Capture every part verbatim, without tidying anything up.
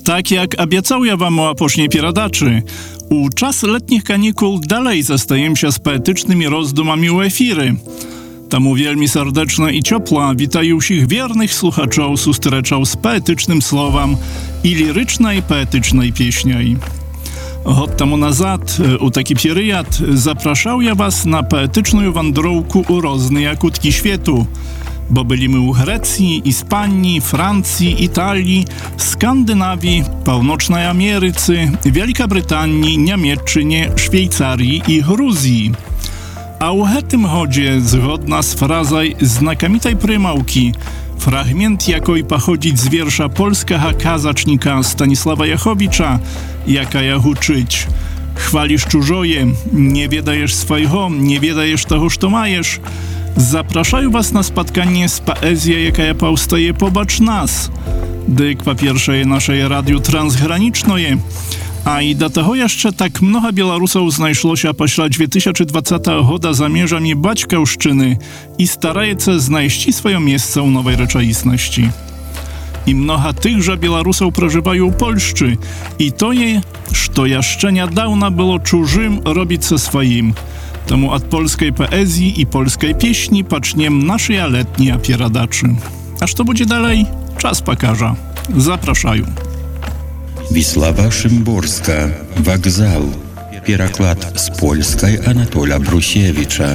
Tak jak obiecał ja wam o apośnie pieradaczy, u czas letnich kanikul dalej zastajemy się z poetycznymi rozdumami u efiry. Tamu wielmi serdeczne i ciepła witają wszystkich wiernych słuchaczów sustreczał z poetycznym słowem i lirycznej, poetycznej pieśniej. Od temu nazad, u taki pieryjad, zapraszał ja was na poetyczną wandrowku u rozne jakutki świetu, bo byliśmy u Grecji, Hiszpanii, Francji, Italii, Skandynawii, Północnej Ameryce, Wielkiej Brytanii, Niemiecczynie, Szwajcarii i Gruzji. A u tym chodzie, zgodna z frazą znakomitej prymałki, fragment jakoj pochodzić z wiersza polskiego kazacznika Stanisława Jachowicza, jaka ja huczyć. Chwalisz czużoje, nie wiedajesz swojego, nie wiedajesz tego, co majesz. Zapraszają was na spotkanie z poezją, jaka ja powstaje pobacz nas. Dyk po pierwsze naszej radiu transgranicznej. A i do tego jeszcze tak mnoho Białorusów znajszło się pośle dwa tysiące dwudziestego roku zamierzami baćkałszczyny i staraje się znaleźć swoje miejsce u nowej rzeczywistości. I mnoha tychże Białorusów prożywają w Polszczy i to je, że jeszcze niedawno było czużym robić ze swoim. Temu od polskiej poezji i polskiej pieśni paczniem naszej letniej pieradaczy. Aż to będzie dalej, czas pokaże. Zapraszają. Wisława Szymborska, Wokzał. Переклад z polskiej Anatola Brusiewicza.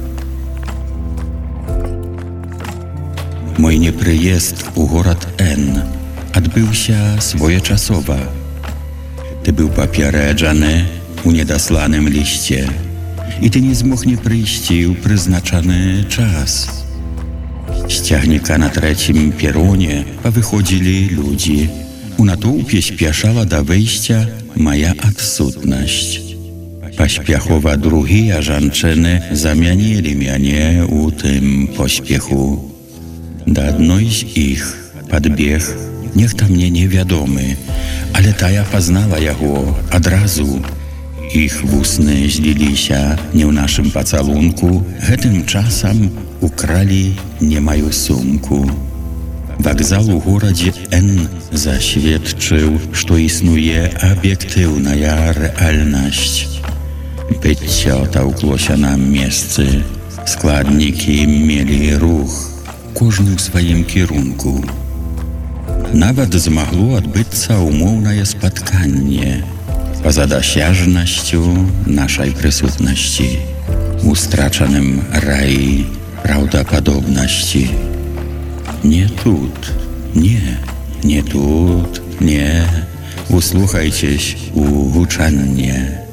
Mój nieprzyjazd u город N odbył się swojeczasowo. Ty był popieredzany u niedoslanym liście i ty nie zmógł nie przyjść u przeznaczony czas. Z ciągnika na trzecim pieronie powychodzili ludzie. U natłupie śpieszała do wyjścia moja odsutność. Pośpiechowa drugie żanczyny zamienili mnie u tym pośpiechu. Do jednej z ich podbiegł, niech tam mnie niewiadomy, ale ta ja poznała jego od razu. Ich wusny zlili się nie w naszym pocałunku, tym czasem ukrali nie moją sumku. Wokzał w гороdzie N zaświadczył, że istnieje obiektywna realność. Bycie otaukło się na miejsce, składniki mieli ruch, każdy w swoim kierunku. Nawet zmogło odbyć się umowne spotkanie, poza dosiężnością naszej przysutności, w ustraconym raju prawdopodobności. Nie tut, nie, nie tut, nie, usłuchajcieś u huczannie.